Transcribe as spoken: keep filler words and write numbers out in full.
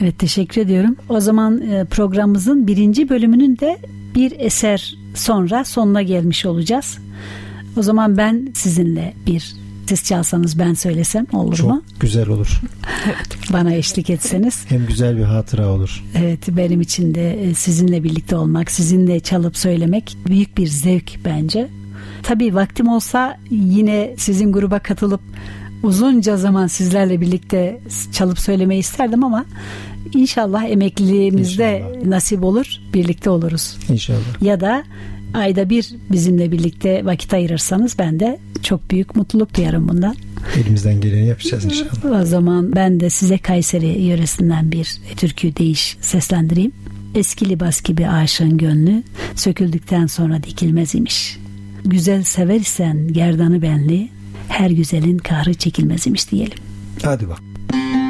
Evet, teşekkür ediyorum. O zaman programımızın birinci bölümünün de bir eser sonra sonuna gelmiş olacağız. O zaman ben sizinle bir siz çalsanız ben söylesem olur Çok mu? Çok güzel olur. Bana eşlik etseniz. Hem güzel bir hatıra olur. Evet, benim için de sizinle birlikte olmak, sizinle çalıp söylemek büyük bir zevk bence. Tabii vaktim olsa yine sizin gruba katılıp uzunca zaman sizlerle birlikte çalıp söylemeyi isterdim ama inşallah emekliliğimizde inşallah nasip olur, birlikte oluruz. İnşallah. Ya da ayda bir bizimle birlikte vakit ayırırsanız ben de çok büyük mutluluk duyarım bundan. Elimizden geleni yapacağız inşallah. O zaman ben de size Kayseri yöresinden bir türkü deyiş seslendireyim. Eski libas gibi aşığın gönlü söküldükten sonra dikilmez imiş. Güzel sever isen gerdanı benli, her güzelin kahrı çekilmez imiş diyelim. Hadi bak.